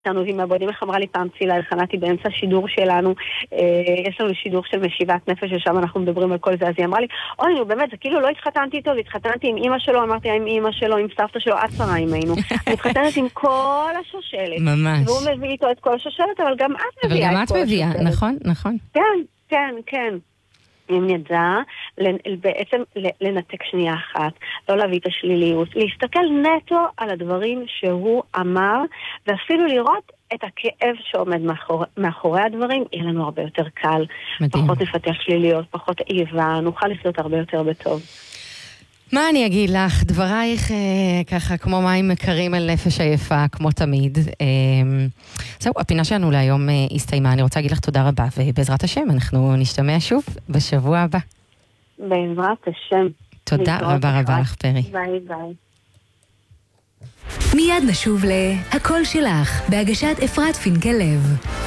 תענוגים מהבודים, איך אמרה לי פעם צילה, חנתי באמצע שידור שלנו, יש לנו שידור של משיבת נפש, ושם אנחנו מדברים על כל זה, אז היא אמרה לי, אוי, נו, באמת, זה כאילו לא התחתנתי איתו, התחתנתי עם אמא שלו, אמרתי עם אמא שלו, עם סבתא שלו, 10 היינו. אני התחתנת עם כל השושלת. ממש. והוא מביא איתו את כל השושלת, אבל גם את מביאה את כל השושלת. נכון, נכון. כן. אם נדע, בעצם לנתק שנייה אחת, לא להביא את השליליות, להסתכל נטו על הדברים שהוא אמר, ואפילו לראות את הכאב שעומד מאחורי הדברים, יהיה לנו הרבה יותר קל. מדהים. פחות נפתח שליליות, פחות איבה, נוכל לחיות הרבה יותר בטוב. מה אני אגיד לך? דברייך ככה כמו מים מקרים אל נפש עייפה, כמו תמיד. זהו, הפינה שלנו להיום הסתיימה. אני רוצה להגיד לך תודה רבה, ובעזרת השם אנחנו נשתמע שוב בשבוע הבא. בעזרת השם. תודה רבה לך, פרי. ביי ביי. מיד נשוב להקול שלך, בהגשת אפרת פינקל לב.